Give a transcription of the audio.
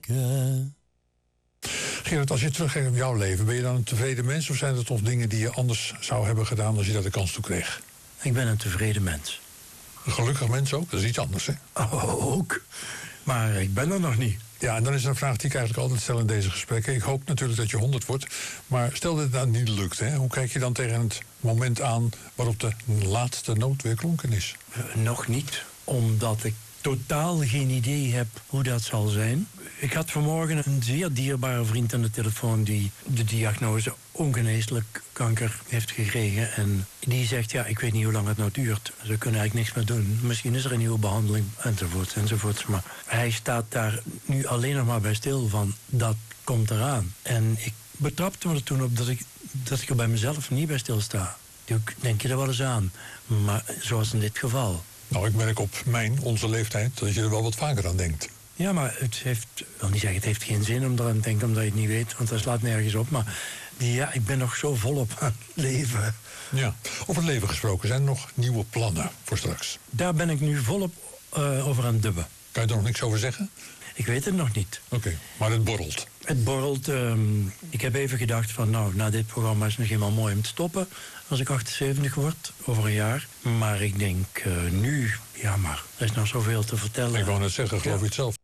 Gerard, als je terugkijkt op jouw leven, ben je dan een tevreden mens? Of zijn er toch dingen die je anders zou hebben gedaan als je daar de kans toe kreeg? Ik ben een tevreden mens. Een gelukkig mens ook? Dat is iets anders, hè? Ook. Maar ik ben er nog niet. Ja, en dan is er een vraag die ik eigenlijk altijd stel in deze gesprekken. Ik hoop natuurlijk dat je 100 wordt. Maar stel dat het nou niet lukt, hè? Hoe kijk je dan tegen het moment aan waarop de laatste noot weer klonken is? Nog niet, omdat ik totaal geen idee heb hoe dat zal zijn. Ik had vanmorgen een zeer dierbare vriend aan de telefoon die de diagnose ongeneeslijk kanker heeft gekregen. En die zegt, ja, ik weet niet hoe lang het nou duurt. Ze kunnen eigenlijk niks meer doen. Misschien is er een nieuwe behandeling, enzovoorts, enzovoorts. Maar hij staat daar nu alleen nog maar bij stil van, dat komt eraan. En ik betrapte me er toen op dat ik er bij mezelf niet bij stilsta. Denk je er wel eens aan. Maar zoals in dit geval. Nou, ik merk op onze leeftijd dat je er wel wat vaker aan denkt. Ja, maar ik wil niet zeggen, het heeft geen zin om eraan te denken omdat je het niet weet, want dat slaat nergens op. Maar ja, ik ben nog zo volop aan het leven. Ja, over het leven gesproken, zijn er nog nieuwe plannen voor straks? Daar ben ik nu volop over aan het dubben. Kan je er nog niks over zeggen? Ik weet het nog niet. Oké, maar het borrelt. Het borrelt. Ik heb even gedacht van, nou, na dit programma is het nog helemaal mooi om te stoppen. Als ik 78 word, over een jaar. Maar ik denk nu, ja, maar er is nog zoveel te vertellen. Ik wou net zeggen, geloof je het zelf?